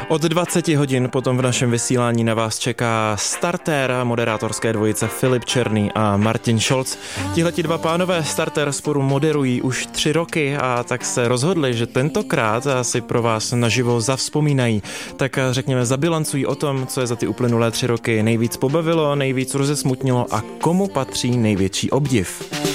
Od 20 hodin potom v našem vysílání na vás čeká startér moderátorské dvojice Filip Černý a Martin Šolc. Tihleti dva pánové startér sporu moderují už 3 roky a tak se rozhodli, že tentokrát si pro vás naživo zavzpomínají. Tak řekněme zabilancují o tom, co je za ty uplynulé 3 roky nejvíc pobavilo, nejvíc rozesmutnilo a komu patří největší obdiv.